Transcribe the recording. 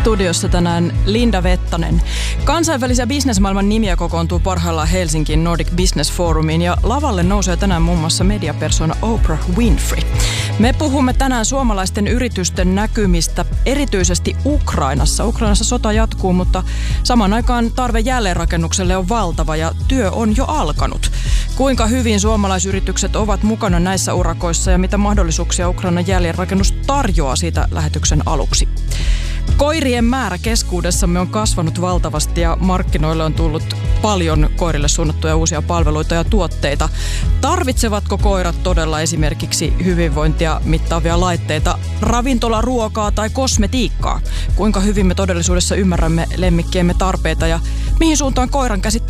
Studiossa tänään Linda Vettanen. Kansainvälisiä bisnesmaailman nimiä kokoontuu parhaillaan Helsinkiin Nordic Business Forumiin ja lavalle nousee tänään muun muassa mediapersona Oprah Winfrey. Me puhumme tänään suomalaisten yritysten näkymistä erityisesti Ukrainassa. Ukrainassa sota jatkuu, mutta samaan aikaan tarve jälleenrakennukselle on valtava ja työ on jo alkanut. Kuinka hyvin suomalaisyritykset ovat mukana näissä urakoissa ja mitä mahdollisuuksia Ukrainan jälleenrakennus tarjoaa siitä lähetyksen aluksi. Koirien määrä keskuudessamme on kasvanut valtavasti ja markkinoille on tullut paljon koirille suunnattuja uusia palveluita ja tuotteita. Tarvitsevatko koirat todella esimerkiksi hyvinvointia mittaavia laitteita, ravintolaruokaa tai kosmetiikkaa? Kuinka hyvin me todellisuudessa ymmärrämme lemmikkiemme tarpeita ja mihin suuntaan koiran käsittely